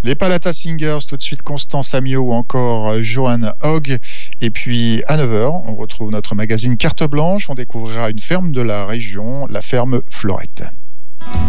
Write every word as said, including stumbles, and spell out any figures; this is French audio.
Les Palata Singers, tout de suite Constance Amiot ou encore Johan Hogg. Et puis à neuf heures, on retrouve notre magazine Carte Blanche. On découvrira une ferme de la région, la ferme Florette.